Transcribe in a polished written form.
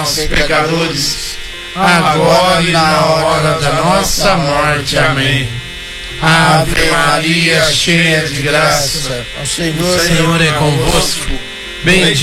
nós, pecadores, agora e na hora da nossa morte. Amém. Ave Maria, cheia de graça, o Senhor é convosco. Bendita